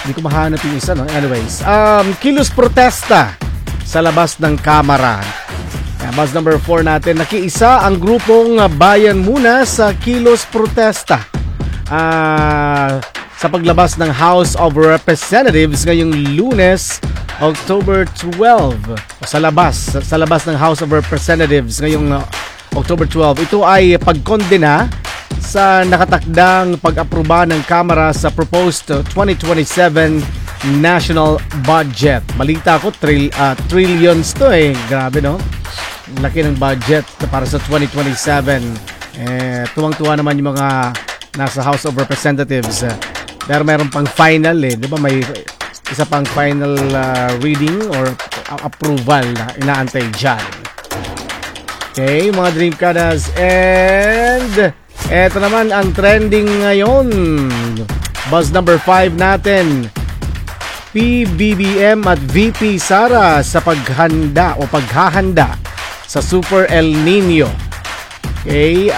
Hindi ko mahanap yung isa, no? Anyways, kilos protesta sa labas ng Kamara. Buzz number 4 natin, nakiisa ang grupong Bayan Muna sa kilos protesta sa paglabas ng House of Representatives ngayong Lunes, October 12. Sa labas ng House of Representatives ngayong October 12. Ito ay pagkondena sa nakatakdang pag-aproba ng Kamara sa proposed 2027 national budget. Balita ko, trillions to eh. Grabe, no? Laki ng budget para sa 2027. Tuwang-tuwa naman yung mga nasa House of Representatives. Pero meron pang final eh. Di ba may isa pang final reading or approval na inaantay dyan. Okay, mga Dreamcadas. And eto naman ang trending ngayon. Buzz number 5 natin. PBBM at VP Sara sa paghahanda sa Super El Nino. Okay,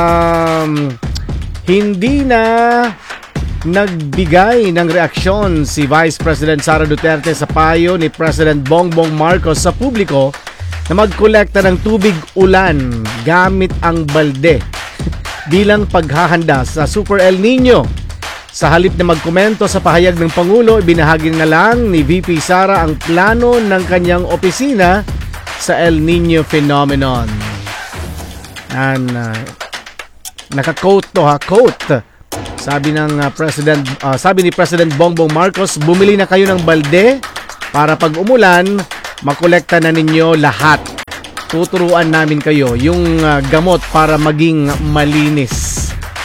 hindi na nagbigay ng reaksyon si Vice President Sara Duterte sa payo ni President Bongbong Marcos sa publiko na magkolekta ng tubig ulan gamit ang balde bilang paghahanda sa Super El Nino. Sa halip na magkomento sa pahayag ng Pangulo, ibinahagi na lang ni VP Sara ang plano ng kanyang opisina sa El Nino phenomenon. And naka-quote to ha, quote. Sabi ni President Bongbong Marcos, bumili na kayo ng balde para pag umulan, makolekta na ninyo lahat. Tuturuan namin kayo yung gamot para maging malinis.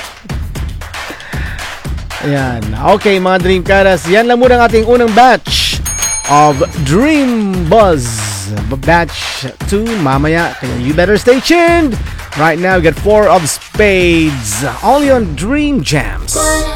Ayan. Okay, mga Dreamcadas, yan lang muna ang ating unang batch of Dream Buzz. Batch 2 mamaya. Kaya you better stay tuned. Right now, we got 4 of spades only on Dream Jams.